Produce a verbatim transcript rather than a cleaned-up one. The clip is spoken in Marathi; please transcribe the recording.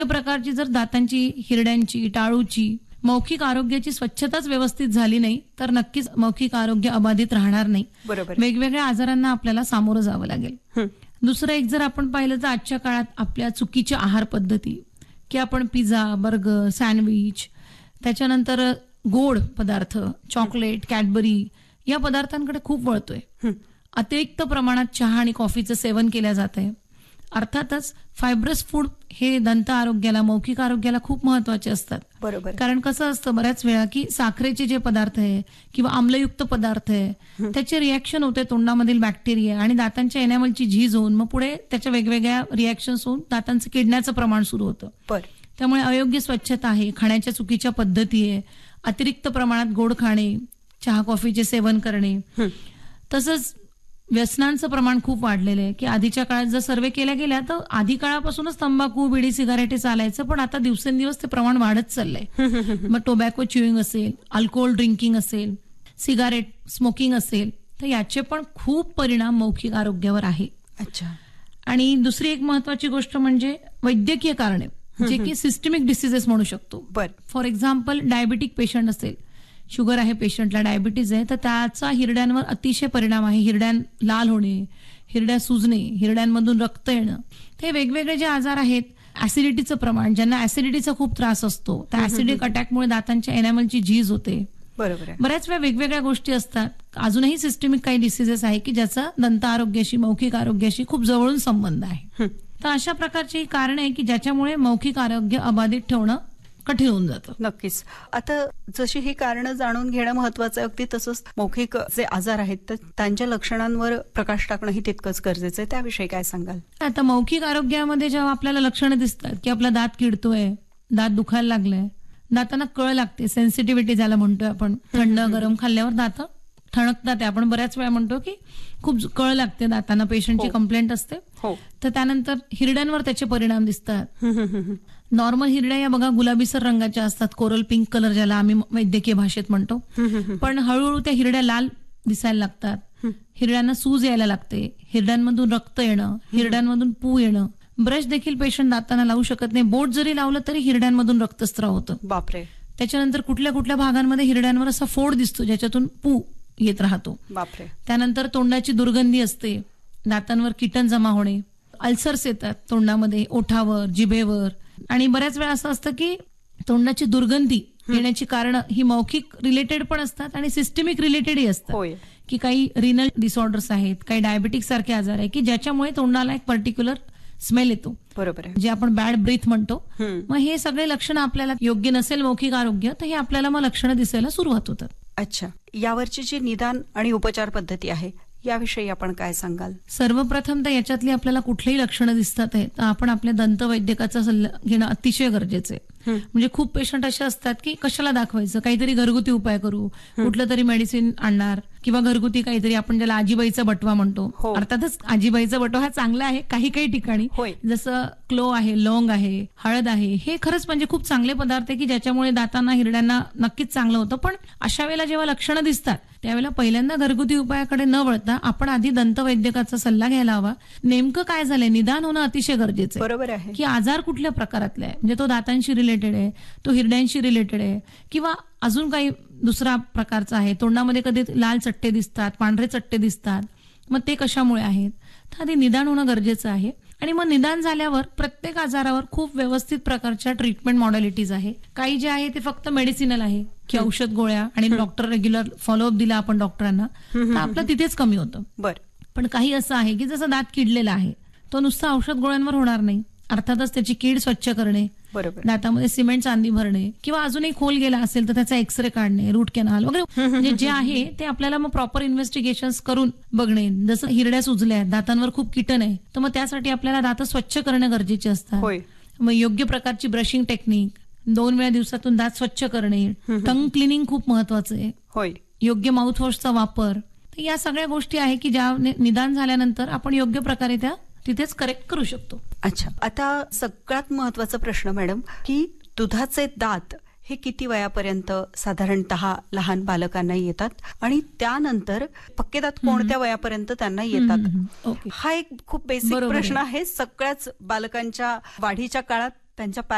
प्रकारची जर दातांची, हिरड्यांची, टाळूची, मौखिक आरोग्याची स्वच्छताच व्यवस्थित झाली नाही तर नक्कीच मौखिक आरोग्य अबाधित राहणार नाही. बरोबर. वेगवेगळ्या आजारांना आपल्याला सामोरं जावं लागेल. दुसरं एक जर आपण पाहिलं तर आजच्या काळात आपल्या चुकीच्या आहार पद्धती, की आपण पिझ्झा, बर्गर, सँडविच, त्याच्यानंतर गोड पदार्थ, चॉकलेट, कॅडबरी या पदार्थांकडे खूप वळतोय. अतिरिक्त प्रमाणात चहा आणि कॉफीचं सेवन केलं जात आहे. अर्थातच फायब्रस फूड हे दंत आरोग्याला, मौखिक आरोग्याला खूप महत्वाचे असतात. बरोबर. कारण कसं असतं बऱ्याच वेळा की साखरेचे जे पदार्थ आहे किंवा आम्लयुक्त पदार्थ आहे त्याचे रिॲक्शन होते तोंडामधील बॅक्टेरिया आणि दातांच्या एनॅमलची झीज होऊन मग पुढे त्याच्या वेगवेगळ्या रिॲक्शन्स होऊन दातांचं किडण्याचं प्रमाण सुरू होतं. त्यामुळे अयोग्य स्वच्छता आहे, खाण्याच्या चुकीच्या पद्धती आहे, अतिरिक्त प्रमाणात गोड खाणे, चहा कॉफीचे सेवन करणे, तसंच व्यसनांचं प्रमाण खूप वाढलेलं आहे. की आधीच्या काळात जर सर्वे केल्या गेल्या तर आधी काळापासूनच तंबाखू, बिडी, सिगारेट चालायचं, पण आता दिवसेंदिवस ते प्रमाण वाढत चाललंय. मग टोबॅको च्युइंग असेल, अल्कोहोल ड्रिंकिंग असेल, सिगारेट स्मोकिंग असेल, तर याचे पण खूप परिणाम मौखिक आरोग्यावर आहे. अच्छा. आणि दुसरी एक महत्वाची गोष्ट म्हणजे वैद्यकीय कारणे, जे की सिस्टमिक डिसीजेस म्हणू शकतो. फॉर एक्झाम्पल डायबिटिक पेशंट असेल, शुगर आहे पेशंटला, डायबिटीज आहे, तर त्याचा हिरड्यांवर अतिशय परिणाम आहे. हिरड्यां लाल होणे, हिरड्या सुजणे, हिरड्यांमधून रक्त येणं, हे वेगवेगळे जे आजार आहेत. ऍसिडिटीचं प्रमाण, ज्यांना ऍसिडिटीचा खूप त्रास असतो, त्या ऍसिडिक अटॅकमुळे दातांच्या एनॅमलची झीज होते. बरोबर. बऱ्याच वेळा वेगवेगळ्या गोष्टी असतात. अजूनही सिस्टमिक काही डिसीजेस आहे की ज्याचा दंत आरोग्याशी, मौखिक आरोग्याशी खूप जवळून संबंध आहे. तर अशा प्रकारची कारणे आहे की ज्याच्यामुळे मौखिक आरोग्य अबाधित ठेवणं कठीण होऊन जातं. नक्कीच. आता जशी ही कारणं जाणून घेणं महत्वाचं आहे, अगदी तसंच मौखिक जे आजार आहेत तर त्यांच्या लक्षणांवर प्रकाश टाकणंही तितकंच गरजेचं आहे. त्याविषयी काय सांगाल? आता मौखिक आरोग्यामध्ये जेव्हा आपल्याला लक्षणं दिसतात की आपला दात किडतोय, दात दुखायला लागलाय, दातांना कळ लागते, सेन्सिटिव्हिटी ज्याला म्हणतोय आपण, थंड गरम खाल्ल्यावर दात ठणकतात, आपण बऱ्याच वेळा म्हणतो की खूप कळ लागते दातांना, पेशंटची कंप्लेंट असते. तर त्यानंतर हिरड्यांवर त्याचे परिणाम दिसतात. नॉर्मल हिरड्या या बघा गुलाबीसर रंगाच्या असतात, कोरल पिंक कलर ज्याला आम्ही वैद्यकीय भाषेत म्हणतो, पण हळूहळू त्या हिरड्या लाल दिसायला लागतात, हिरड्यांना सूज यायला लागते, हिरड्यांमधून रक्त येणं, हिरड्यांमधून पू येणं. ब्रश देखील पेशंट दातांना लावू शकत नाही, बोट जरी लावलं तरी हिरड्यांमधून रक्तस्राव होतं. बापरे. त्याच्यानंतर कुठल्या कुठल्या भागांमध्ये हिरड्यांवर असा फोड दिसतो ज्याच्यातून पू येत राहतो. बापरे. त्यानंतर तोंडाची दुर्गंधी असते, दातांवर किटन जमा होणे, अल्सर्स येतात तोंडामध्ये, ओठावर, जिभेवर. आणि बऱ्याच वेळा असं असतं की तोंडाची दुर्गंधी येण्याची कारण ही मौखिक रिलेटेड पण असतात आणि सिस्टमिक रिलेटेडही असतात. की काही रिनल डिसऑर्डर्स आहेत, काही डायबिटिक सारखे आजार आहे की ज्याच्यामुळे तोंडाला एक पर्टिक्युलर स्मेल येतो. बरोबर. जे आपण बॅड ब्रीथ म्हणतो. मग हे सगळे लक्षणं आपल्याला योग्य नसेल मौखिक आरोग्य, तर हे आपल्याला मग लक्षणं दिसायला सुरुवात होतात. अच्छा. यावरची जी निदान आणि उपचार पद्धती आहे याविषयी आपण काय सांगाल? सर्वप्रथम तर याच्यातली आपल्याला कुठलीही लक्षणं दिसतात आहे तर आपण आपल्या दंतवैद्यकाचा सल्ला घेणं अतिशय गरजेचं आहे. म्हणजे खूप पेशंट असे असतात की कशाला दाखवायचं, काहीतरी घरगुती उपाय करू, कुठलं तरी मेडिसिन आणणार किंवा घरगुती काहीतरी, आपण ज्याला आजीबाईचा बटवा म्हणतो. अर्थातच आजीबाईचा बटवा हा चांगला आहे काही काही ठिकाणी, जसं क्लो आहे, लवंग आहे, हळद आहे, हे खरंच म्हणजे खूप चांगले पदार्थ आहे की ज्याच्यामुळे दातांना, हिरड्यांना नक्कीच चांगलं होतं. पण अशा वेळेला जेव्हा लक्षणं दिसतात त्यावेळेला पहिल्यांदा घरगुती उपायाकडे न वळता आपण आधी दंतवैद्यकाचा सल्ला घ्यायला हवा. नेमकं काय झालंय, निदान होणं अतिशय गरजेचं आहे. बरोबर आहे. की आजार कुठल्या प्रकारातला आहे, म्हणजे तो दातांशी रिलेटेड आहे, तो हिरड्यांशी रिलेटेड आहे किंवा अजून काही दुसरा प्रकारचा आहे, तोंडामध्ये कधी लाल चट्टे दिसतात, पांढरे चट्टे दिसतात, मग ते कशामुळे आहेत, तर आधी निदान होणं गरजेचं आहे. आणि मग निदान झाल्यावर प्रत्येक आजारावर खूप व्यवस्थित प्रकारच्या ट्रीटमेंट मॉडॅलिटीज आहे. काही जे आहे ते फक्त मेडिसिनल आहे की औषध गोळ्या आणि डॉक्टर रेग्युलर फॉलोअप दिला आपण डॉक्टरांना तर आपलं तिथेच कमी होतं. पण काही असं आहे की जसं दात किडलेला आहे तो नुसतं औषध गोळ्यांवर होणार नाही. अर्थातच त्याची कीड स्वच्छ करणे, दातामध्ये सिमेंट चांदी भरणे किंवा अजूनही खोल गेला असेल तर त्याचा एक्सरे काढणे, रूट कॅनाल वगैरे, म्हणजे जे आहे ते आपल्याला मग प्रॉपर इन्व्हेस्टिगेशन करून बघणे. जसं हिरड्या सुजल्या, दातांवर खूप किटन आहे, तर मग त्यासाठी आपल्याला दात स्वच्छ करणं गरजेचे असतात. मग योग्य प्रकारची ब्रशिंग टेक्निक, दोन वेळा दिवसातून दात स्वच्छ करणे, टंग क्लिनिंग खूप महत्वाचं आहे, योग्य माउथवॉशचा वापर. तर या सगळ्या गोष्टी आहे की ज्या निदान झाल्यानंतर आपण योग्य प्रकारे त्या तिथेच करेक्ट करू शकतो. अच्छा. आता सगळ्यात महत्वाचा प्रश्न मॅडम, की दुधाचे दात हे किती वयापर्यंत साधारणतः लहान बालकांना येतात आणि त्यानंतर पक्के दात कोणत्या वयापर्यंत त्यांना येतात? हा एक खूप बेसिक प्रश्न आहे. सगळ्याच बालकांच्या वाढीच्या काळात त्यांच्या